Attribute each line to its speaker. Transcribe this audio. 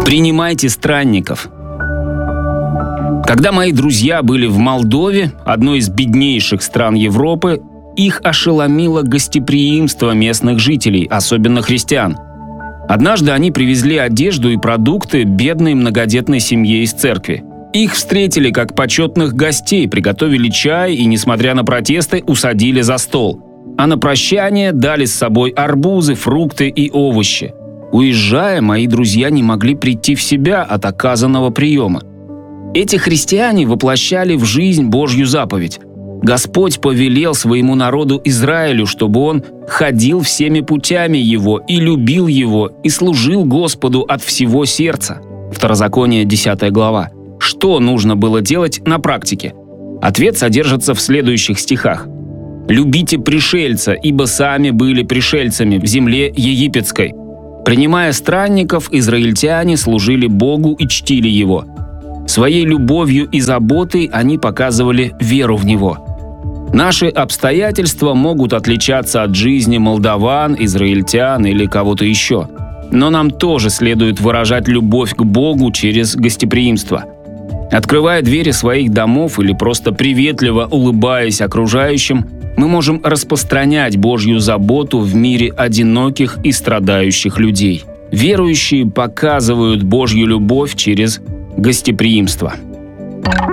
Speaker 1: Принимайте странников. Когда мои друзья были в Молдове, одной из беднейших стран Европы, их ошеломило гостеприимство местных жителей, особенно христиан. Однажды они привезли одежду и продукты бедной многодетной семье из церкви. Их встретили как почетных гостей, приготовили чай и, несмотря на протесты, усадили за стол. А на прощание дали с собой арбузы, фрукты и овощи. Уезжая, мои друзья не могли прийти в себя от оказанного приема. Эти христиане воплощали в жизнь Божью заповедь. Господь повелел своему народу Израилю, чтобы он ходил всеми путями его и любил его, и служил Господу от всего сердца. Второзаконие, 10 глава. Что нужно было делать на практике? Ответ содержится в следующих стихах. «Любите пришельца, ибо сами были пришельцами в земле египетской». Принимая странников, израильтяне служили Богу и чтили Его. Своей любовью и заботой они показывали веру в Него. Наши обстоятельства могут отличаться от жизни молдаван, израильтян или кого-то еще. Но нам тоже следует выражать любовь к Богу через гостеприимство. Открывая двери своих домов или просто приветливо улыбаясь окружающим, мы можем распространять Божью заботу в мире одиноких и страдающих людей. Верующие показывают Божью любовь через гостеприимство.